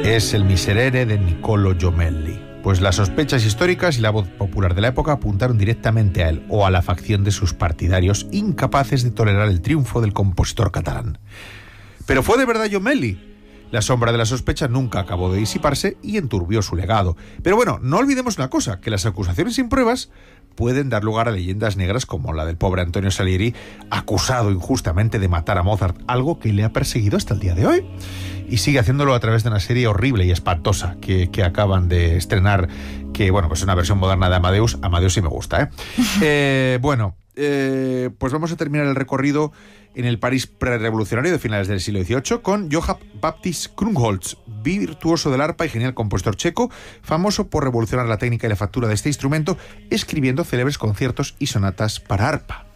es el Miserere de Niccolò Jommelli. Pues las sospechas históricas y la voz popular de la época apuntaron directamente a él o a la facción de sus partidarios, incapaces de tolerar el triunfo del compositor catalán. ¿Pero fue de verdad Jommelli? La sombra de la sospecha nunca acabó de disiparse y enturbió su legado. Pero bueno, no olvidemos una cosa, que las acusaciones sin pruebas pueden dar lugar a leyendas negras como la del pobre Antonio Salieri, acusado injustamente de matar a Mozart, algo que le ha perseguido hasta el día de hoy. Y sigue haciéndolo a través de una serie horrible y espantosa que acaban de estrenar, que bueno, pues es una versión moderna de Amadeus. Amadeus sí me gusta, pues vamos a terminar el recorrido en el París prerevolucionario de finales del siglo XVIII con Johann Baptist Krumholtz, virtuoso del arpa y genial compositor checo, famoso por revolucionar la técnica y la factura de este instrumento, escribiendo célebres conciertos y sonatas para arpa.